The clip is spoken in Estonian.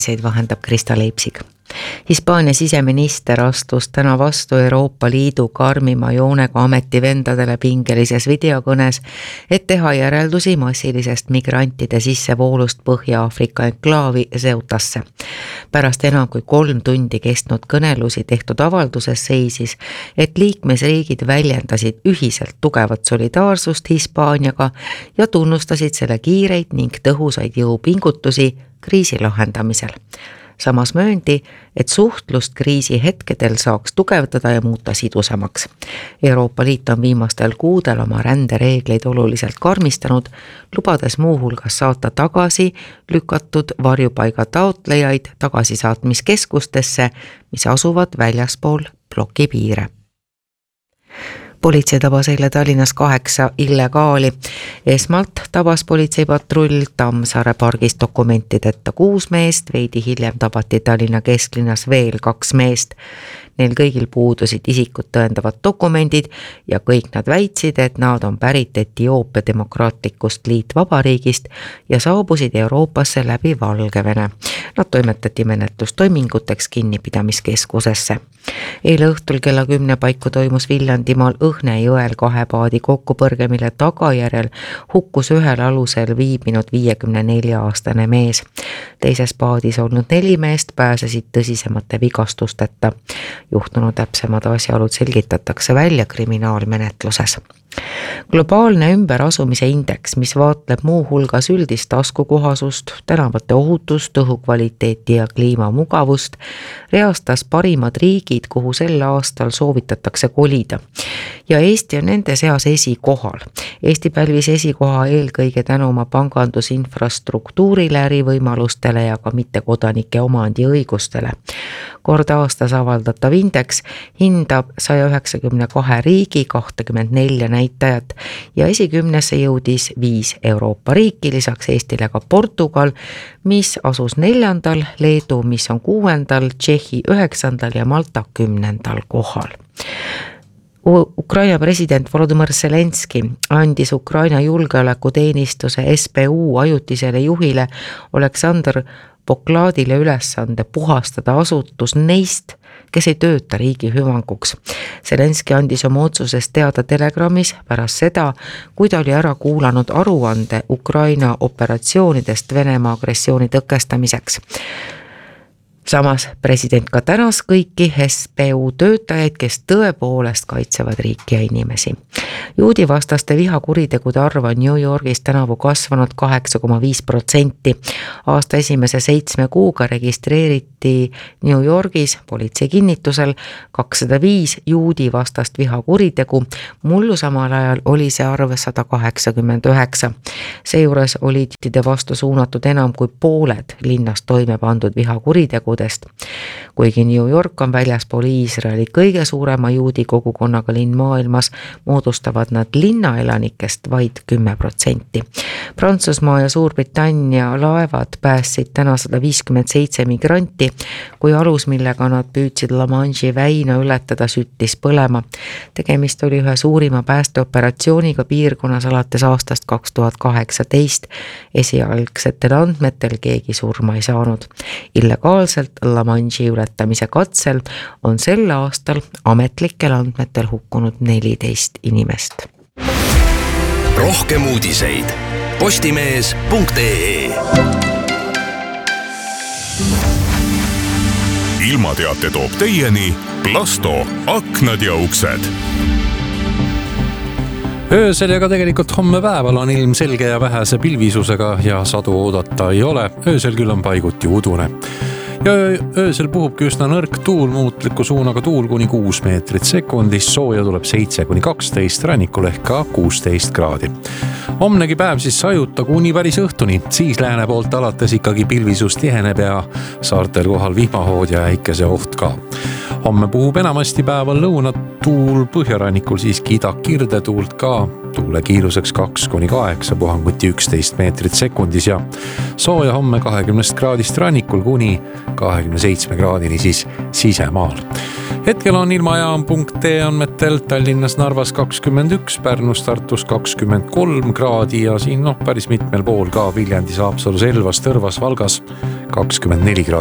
vahendab Krista Leipsig. Hispaania siseminister astus täna vastu Euroopa Liidu karmima joonega ametivendadele pingelises videokõnes, et teha järeldusi massilisest migrantide sissevoolust Põhja-Aafrika enklaavi Ceutasse. Pärast enam kui 3 tundi kestnud kõnelusi tehtud avalduses seisis, et liikmesriigid väljendasid ühiselt tugevat solidaarsust Hispaaniaga ja tunnustasid selle kiireid ning tõhusaid jõupingutusi kriisi lahendamisel. Samas mööndi, et suhtlust kriisi hetkedel saaks tugevdada ja muuta sidusamaks. Euroopa Liit on viimastel kuudel oma rändereegleid oluliselt karmistanud, lubades muuhulgas saata tagasi lükatud varjupaiga taotlejaid tagasisaatmiskeskustesse, mis asuvad väljaspool ploki piire. Politsei tabas eile Tallinnas 8 illegaali. Esmalt tabas politseipatrull Tammsaare pargis dokumentideta 6 meest, veidi hiljem tabati Tallinna kesklinnas veel 2 meest. Neil kõigil puudusid isikut tõendavad dokumendid ja kõik nad väitsid, et nad on pärit Etioopia demokraatlikust liitvabariigist ja saabusid Euroopasse läbi Valgevene. Nad toimetati menetlustoiminguteks kinnipidamiskeskusesse. Eile õhtul kella 10 paiku toimus Viljandimaal Õhne jõel 2 paadi kokkupõrge, mille tagajärjel hukkus ühel alusel viibinud 54-aastane mees. Teises paadis olnud 4 meest pääsesid tõsisemate vigastusteta. Juhtunu täpsemad asjaolud selgitatakse välja kriminaalmenetluses. Globaalne ümberasumise indeks, mis vaatleb muu hulgas üldist taskukohasust, tänavate ohutust, õhukvaliteeti ja kliimamugavust, reastas parimad riigid, kuhu sel aastal soovitatakse kolida. Ja Eesti on nende seas esikohal. Eesti pälvis esikoha eelkõige tänu oma pangandusinfrastruktuurile, ärivõimalustele ja ka mittekodanike omandiõigustele. Kord aastas avaldatav indeks hindab 192 riigi 24 näitajat ja esikümnesse jõudis 5 Euroopa riiki, lisaks Eestile ka Portugal, mis asus 4., Leedu, mis on 6., Tšehhi 9. ja Malta 10. kohal. Ukraina president Volodymyr Zelenski andis Ukraina julgeolekuteenistuse SBU ajutisele juhile Oleksandr Pokladile ülesande puhastada asutus neist, kes ei tööta riigi hüvanguks. Zelenski andis oma otsusest teada Telegramis pärast seda, kui ta oli ära kuulanud aruande Ukraina operatsioonidest Venemaa agressiooni tõkestamiseks. Samas president ka tänas kõiki SBU töötajaid, kes tõepoolest kaitsevad riiki ja inimesi. Juudivastaste vihakuritegude arv on New Yorgis tänavu kasvanud 8,5%. Aasta esimese 7 kuuga registreeriti New Yorgis politsei kinnitusel 205 juudivastast vihakuritegu, mullu samal ajal oli see arv 189. Seejuures olid juudide vastu suunatud enam kui pooled linnast toime pandud vihakuritegu. Kuigi New York on väljaspool Iisraeli kõige suurema juudi kogukonnaga linn maailmas, moodustavad nad linnaelanikest vaid 10%. Prantsusmaa ja Suurbritannia laevad päästsid täna 157 migranti, kui alus, millega nad püüdsid La Manche'i väina ületada, süttis põlema. Tegemist oli ühe suurima päästeoperatsiooniga piirkonnas alates aastast 2018. Esialgsetel andmetel keegi surma ei saanud. Illegaalselt La Manche'i ületamise katsel on sel aastal ametlikel andmetel hukkunud 14 inimest. Rohkem uudiseid postimees.ee. Ilmateate toob teieni Plasto aknad ja uksed. Öösel ja ka tegelikult homme päeval on ilm selge ja vähese pilvisusega ja sadu oodata ei ole. Öösel küll on paiguti udune. Ja öösel puhubki üsna nõrk tuul, muutliku suunaga tuul kuni 6 meetrit sekundis, sooja tuleb 7-12, rannikul ehk ka 16 kraadi. Homnegi päev siis sajuta kuni päris õhtuni, siis lääne poolt alates ikkagi pilvisus tiheneb ja saartel kohal vihmahood ja äikese oht ka. Homme puhub enamasti päeval lõunatuul, põhjarannikul siiski ida-kirdetuult ka. tuule kiiruseks 2–8 puhanguti 11 meetrit sekundis ja sooja homme 20 kraadist rannikul kuni 27 kraadini siis sisemaal. Hetkel on ilmajaam.ee andmetel Tallinnas, Narvas 21, Pärnus, Tartus 23 kraadi ja siin päris mitmel pool ka Viljandis, Haapsalus, Elvas, Tõrvas, Valgas 24 kraadi.